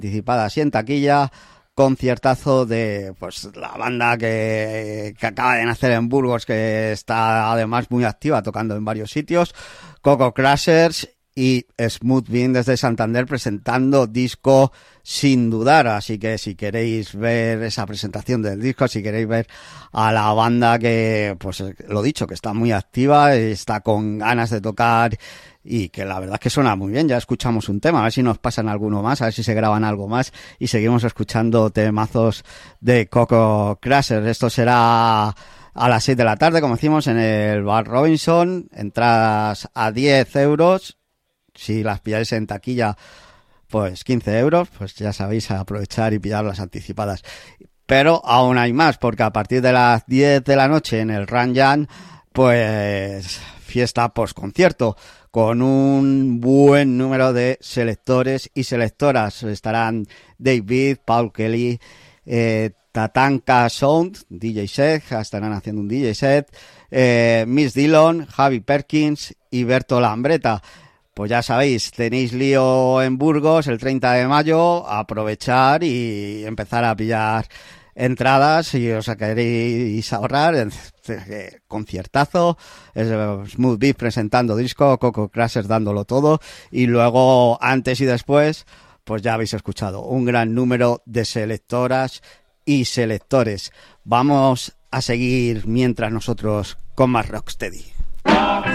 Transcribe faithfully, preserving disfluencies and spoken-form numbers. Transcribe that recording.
anticipadas y en taquilla. Conciertazo de pues la banda que, que acaba de nacer en Burgos, que está además muy activa tocando en varios sitios, Coco Crushers, y Smooth Bean desde Santander presentando disco Sin Dudar. Así que si queréis ver esa presentación del disco, si queréis ver a la banda que, pues lo dicho, que está muy activa, está con ganas de tocar y que la verdad es que suena muy bien. Ya escuchamos un tema, a ver si nos pasan alguno más, a ver si se graban algo más y seguimos escuchando temazos de Coco Crushers. Esto será a las seis de la tarde, como decimos, en el Bar Robinson, entradas a diez euros. Si las pilláis en taquilla, pues quince euros, pues ya sabéis, aprovechar y pillar las anticipadas. Pero aún hay más, porque a partir de las diez de la noche en el Ranjan, pues fiesta post concierto, con un buen número de selectores y selectoras. Estarán David, Paul Kelly, eh, Tatanka Sound, D J set, estarán haciendo un D J set, eh, Miss Dillon, Javi Perkins y Berto Lambreta. Pues ya sabéis, tenéis lío en Burgos el treinta de mayo, aprovechar y empezar a pillar entradas si os queréis ahorrar. Conciertazo, Smooth Beat presentando disco, Coco Crushers dándolo todo, y luego antes y después, pues ya habéis escuchado un gran número de selectoras y selectores. Vamos a seguir mientras nosotros con más Rocksteady.